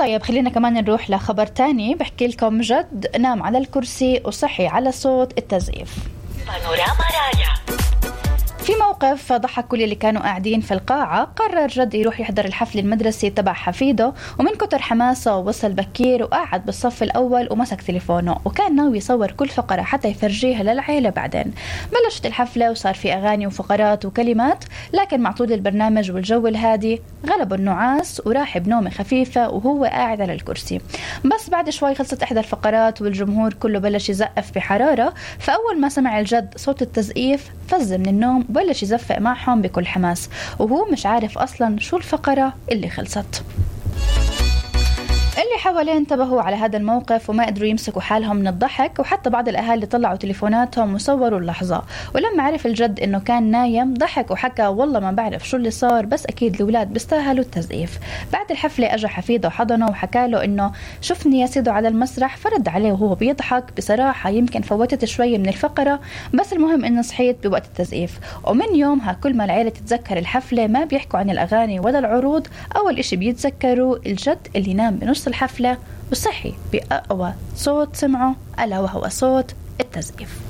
طيب خلينا كمان نروح لخبر تاني بحكي لكم جد نام على الكرسي وصحي على صوت التزييف. بانوراما رايا. في موقف ضحك كل اللي كانوا قاعدين في القاعة. قرر جد يروح يحضر الحفل المدرسي تبع حفيده، ومن كتر حماسه وصل بكير وقاعد بالصف الأول ومسك تليفونه وكان ناوي يصور كل فقرة حتى يفرجيها للعيلة. بعدين بلشت الحفلة وصار في أغاني وفقرات وكلمات، لكن مع طول البرنامج والجو الهادي غلبه النعاس وراح بنومة خفيفة وهو قاعد على الكرسي. بس بعد شوي خلصت إحدى الفقرات والجمهور كله بلش يزقف بحرارة، فأول ما سمع الجد صوت التزقيف فز من النوم وبلش يزفق معهم بكل حماس وهو مش عارف أصلا شو الفقرة اللي خلصت. اللي حواليه انتبهوا على هذا الموقف وما قدروا يمسكوا حالهم من الضحك، وحتى بعض الأهالي طلعوا تليفوناتهم وصوروا اللحظة. ولما عرف الجد إنه كان نايم ضحك وحكى والله ما بعرف شو اللي صار، بس أكيد الأولاد بيستاهلوا التزييف. بعد الحفلة أجا حفيده وحضنه وحكى له إنه شفني يا سيدو على المسرح، فرد عليه وهو بيضحك بصراحة يمكن فوتت شوية من الفقرة، بس المهم إنه صحيت بوقت التزييف. ومن يومها كل ما العيلة تتذكر الحفلة ما بيحكوا عن الأغاني ولا العروض، أول إشي بيتذكروا الجد اللي نام بنص الحفلة وصحي بأقوى صوت سمعه ألا وهو صوت التزييف.